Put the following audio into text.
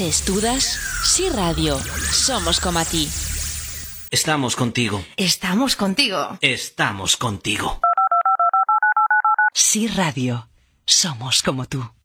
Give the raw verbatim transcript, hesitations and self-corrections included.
Se estudas, Si Radio, somos como a ti. Estamos contigo. Estamos contigo. Estamos contigo. Si Radio, somos como tú.